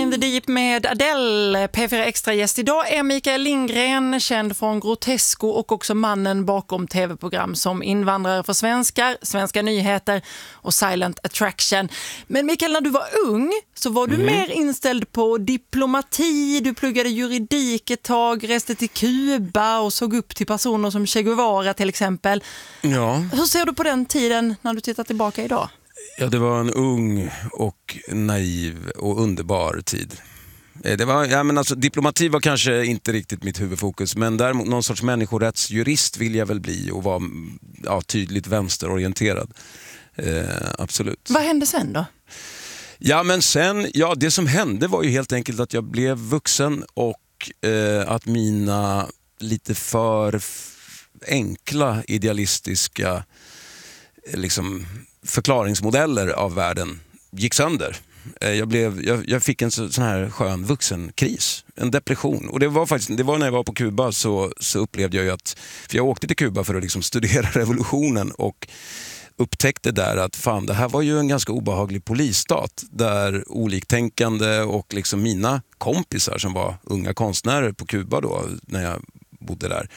in the Deep med Adele, P4 Extra-gäst. Idag är Mikael Lindgren, känd från Grotesco och också mannen bakom tv-program som Invandrare för svenskar, Svenska nyheter och Silent Attraction. Men Mikael, när du var ung så var du mer inställd på diplomati, du pluggade juridik ett tag, reste till Kuba och såg upp till personer som Che Guevara till exempel. Ja. Hur ser du på den tiden när du tittar tillbaka idag? Ja, det var en ung och naiv och underbar tid. Det var, ja, men alltså, diplomati var kanske inte riktigt mitt huvudfokus, men däremot någon sorts människorättsjurist vill jag väl bli och vara tydligt vänsterorienterad. Absolut. Vad hände sen då? Ja, men sen, det som hände var ju helt enkelt att jag blev vuxen och att mina lite för enkla idealistiska liksom förklaringsmodeller av världen gick sönder. Jag fick en sån här skön vuxenkris, en depression. Och det var när jag var på Kuba så upplevde jag ju att, för jag åkte till Kuba för att liksom studera revolutionen och upptäckte där att fan, det här var ju en ganska obehaglig polisstat där oliktänkande och liksom mina kompisar som var unga konstnärer på Kuba då när jag bodde där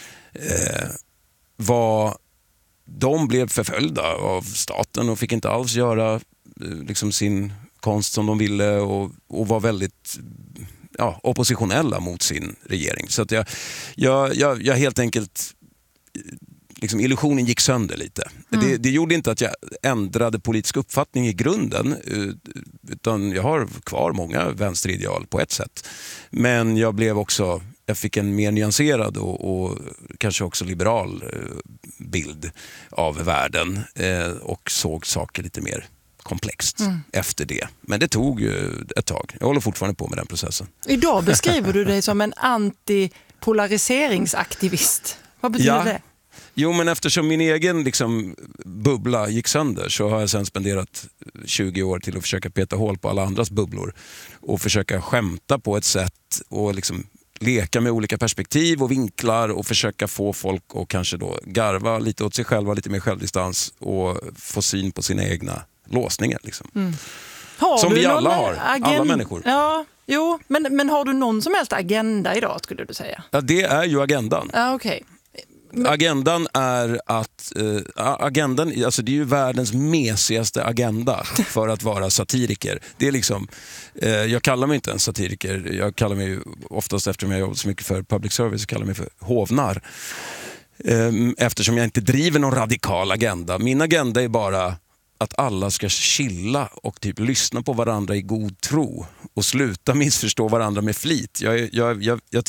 de blev förföljda av staten och fick inte alls göra liksom sin konst som de ville och var väldigt oppositionella mot sin regering. Så att jag helt enkelt liksom, illusionen gick sönder lite. Det gjorde inte att jag ändrade politisk uppfattning i grunden, utan jag har kvar många vänsterideal på ett sätt. Men jag fick en mer nyanserad och kanske också liberal bild av världen och såg saker lite mer komplext efter det. Men det tog ju ett tag. Jag håller fortfarande på med den processen. Idag beskriver du dig som en antipolariseringsaktivist. Vad betyder det? Jo, men eftersom min egen liksom, bubbla gick sönder så har jag sen spenderat 20 år till att försöka peta hål på alla andras bubblor och försöka skämta på ett sätt och liksom leka med olika perspektiv och vinklar och försöka få folk att kanske då garva lite åt sig själva, lite mer självdistans och få syn på sina egna låsningar. Liksom. Som vi alla har, alla människor. Ja, jo, men har du någon som helst agenda idag, skulle du säga? Ja, det är ju agendan. Ja, okej. Agendan är att agendan, alltså det är ju världens mesigaste agenda för att vara satiriker. Det är liksom, jag kallar mig inte en satiriker, jag kallar mig oftast, eftersom jag jobbar så mycket för public service, kallar mig för hovnar. Eftersom jag inte driver någon radikal agenda. Min agenda är bara att alla ska chilla och typ lyssna på varandra i god tro och sluta missförstå varandra med flit. Jag